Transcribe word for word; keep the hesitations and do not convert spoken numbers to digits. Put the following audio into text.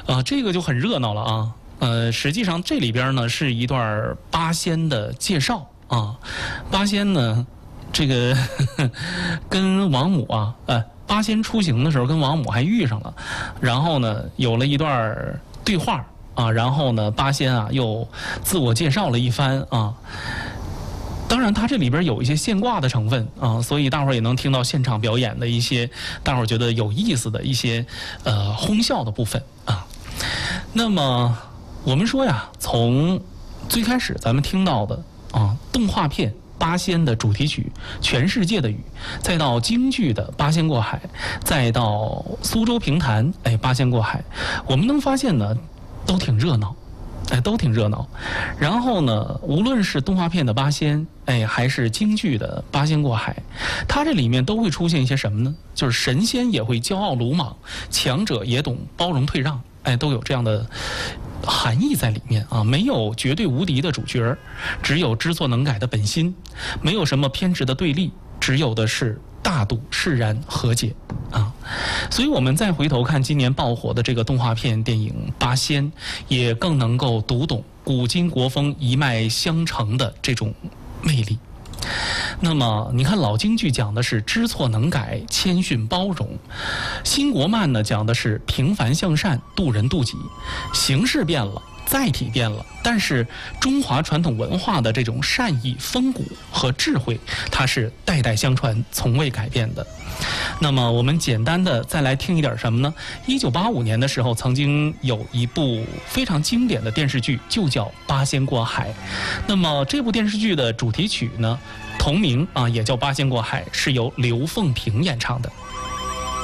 啊，这个就很热闹了啊。呃，实际上这里边呢是一段八仙的介绍啊。八仙呢，这个呵呵跟王母啊，呃，八仙出行的时候跟王母还遇上了，然后呢有了一段对话啊，然后呢八仙啊又自我介绍了一番啊。当然，它这里边有一些现挂的成分啊，所以大伙儿也能听到现场表演的一些大伙儿觉得有意思的一些呃哄笑的部分啊。那么我们说呀，从最开始咱们听到的啊动画片《八仙》的主题曲《全世界的雨》，再到京剧的《八仙过海》，再到苏州评弹哎《八仙过海》，我们能发现呢，都挺热闹。哎，都挺热闹。然后呢，无论是动画片的八仙，哎，还是京剧的八仙过海，它这里面都会出现一些什么呢？就是神仙也会骄傲鲁莽，强者也懂包容退让，哎，都有这样的含义在里面啊。没有绝对无敌的主角，只有知错能改的本心，没有什么偏执的对立，只有的是大度释然和解啊。所以我们再回头看今年爆火的这个动画片电影《八仙》，也更能够读懂古今国风一脉相承的这种魅力。那么你看老京剧讲的是知错能改、谦逊包容，新国漫呢讲的是平凡向善、渡人渡己。形式变了，载体变了，但是中华传统文化的这种善意、风骨和智慧，它是代代相传，从未改变的。那么我们简单的再来听一点什么呢？一九八五年的时候，曾经有一部非常经典的电视剧，就叫《八仙过海》。那么这部电视剧的主题曲呢，同名啊，也叫《八仙过海》，是由刘凤萍演唱的。